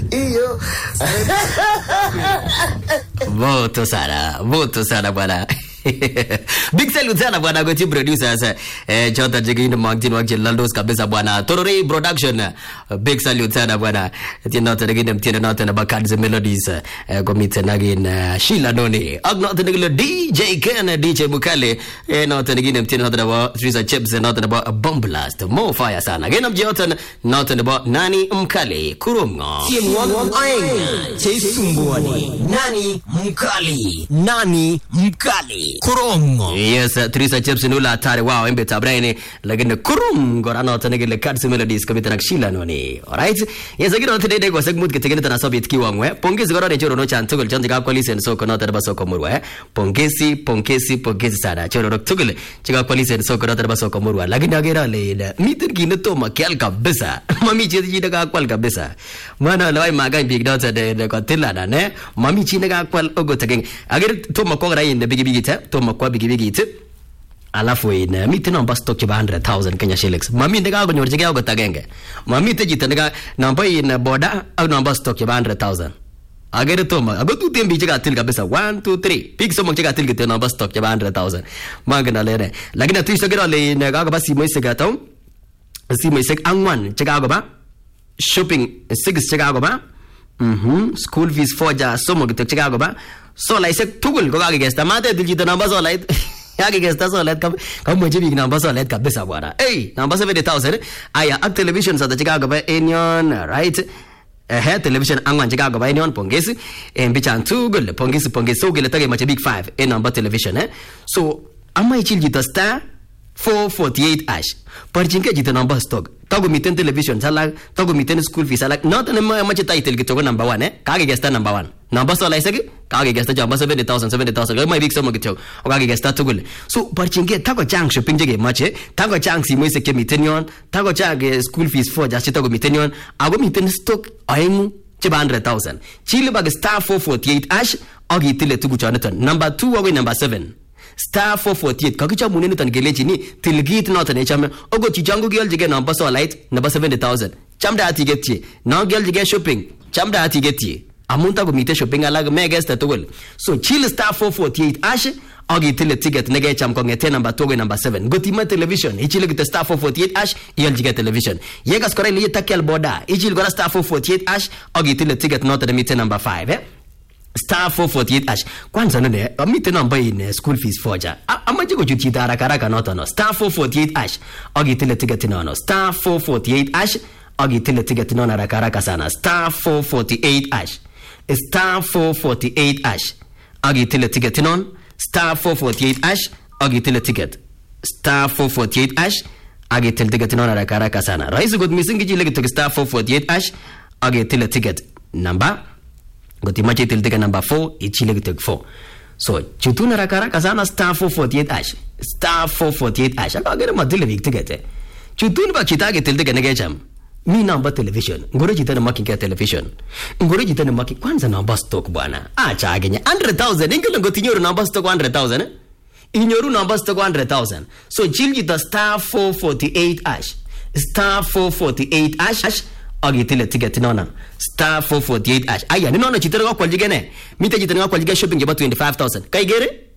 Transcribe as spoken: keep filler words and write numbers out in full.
Hiyo. Voto sana, voto sana bwana. Big salute sana bwana kwa team producers eh chota jigini magtin wak Laldos kabisa bwana. Torore production. Big salute sana bwana. Tino tagine mtino not na Bakad's Melodies eh komite nagin Sheila Noni. Agno tagile D J Ken D J Mukale eh not tagine mtino not na Teresa Chips not na Bomb Blast. More fire sana. Again mjotan not na Nani Mkale Kurumngo. Team one aing Chesumbuani. Nani Mkali. Nani Mkali. Kurungo. Yes, Teresa Chips nula atari wow embe tabraini lakini kurungo rano tanigile Cards Melodies kabita na Sheila Noni. Alright. Yes, agino today kwa segment kitegene tana sobi tkiwangwe. Pongezi gorone choro no chantugul chanzi ka kwalisi en soko no tarba soko murwa. Pongezi, pongezi, pongezi sana. Choro no tugul chiga kwalisi en soko no tarba soko murwa. Lakini agera le mitin kine to makel kabisa. Mami chidi chida ka kwal kabisa. Mana lawai magai big dot de ko tilana ne. Mami chida ka kwal ogo tageng. Agera to makora in bigi bigi te. To makwa bigi bigi te. Alafu ina miti namba stock kiba one hundred thousand Kenya shillings. Mami ndega ako nyorjige ako tagenge. Mami te jita ndega namba ina boda au namba stock kiba one hundred thousand. Agere toma. Ago tu tembi chika atil kabisa. one, two, three. Pig somo chika atil kite namba stock kiba one hundred thousand. Manga na lene. Lakini atu isagera le ina ako ba simo isega tau. Simo iseg angwan chika ako ba. Shopping six chika ako ba. Mhm. School fees four ja somo kite chika ako ba. So la iseg tugul ko kage gesta. Mate dil jita namba so la yake gesta so let kam kam moje big namba so let kabisa bwana. Hey, namba seventy thousand. Aya at television sa Chicago ba Enion, right? Eh television angwan Chicago ba Enion pongezi. Mbichan tugul pongezi pongezi so gele tage mache big five e namba television eh. So ama ichil jita star four forty-eight ash. Parchinke jita namba stock. Tago miten television sala, tago miten school fees sala. Not na mache title kito number one eh. Kage gesta number one. Number so la isagi kage gesta jamba seventy thousand seventy thousand. Mai big somo kito. Kage gesta tugul. So parchinke tago chang shopping jege mache. Tago chang si moise ke miten yon. Tago chang school fees for just tago miten yon. Ago miten stock aimu cheba one hundred thousand. Chile bag star four forty-eight ash. Agi tile tugu chanatan. Number two ago number seven. Star four forty-eight kakicha munene tan gelechi ni tilgit not ne chame ogo chichangu gel jige number so light number seventy thousand chamda ati getye now gel jige shopping chamda ati getye amunta go mite shopping alag me guest togol so chill star four forty-eight ash agi tile ticket nege cham ko ngete number two number seven gotima television ichile gite star four forty-eight ash gel jige television yega skore li takel boda ichile go star four forty-eight ash agi tile ticket not the mite number five eh star four forty-eight ash kwanza nene amite namba in school fees forja amaje go chuchita haraka haraka not no star four forty-eight ash agi tile ticket no star four forty-eight ash agi tile ticket no haraka haraka sana star four forty-eight ash star four forty-eight ash agi tile ticket no star four forty-eight ash agi tile ticket star four forty-eight ash agi tile ticket no haraka haraka sana rais god missing ji lege star four forty-eight ash agi tile ticket number Goti mache tilteka number four, ichile kitek four. So, chutuna rakara kasana star four forty-eight ash. Star four forty-eight ash. Aka agere madile viktigete. Chutun ba chitage tilteka negecham. Mi number television. Ngore jitana maki kia television. Ngore jitana maki kwanza number stock bwana. Acha agenya. one hundred thousand. Ingele ngoti nyoru number stock one hundred thousand. Eh? Inyoru number stock one hundred thousand. So, chil jita star four forty-eight ash. Star four forty-eight ash. ash. Agi tile ticket nona star four forty-eight ash aya ni nona chitero kwa kwaljige ne mita jitero kwa kwaljige shopping jeba twenty-five thousand kai gere